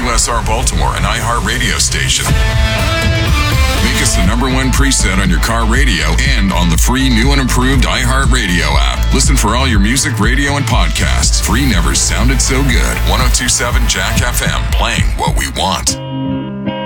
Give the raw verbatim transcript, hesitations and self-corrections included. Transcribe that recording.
W S R Baltimore, an iHeart radio station. Make us the number one preset on your car radio and on the free new and improved iHeart Radio app. Listen for all your music, radio, and podcasts. Free never sounded so good. ten twenty-seven Jack F M, playing what we want.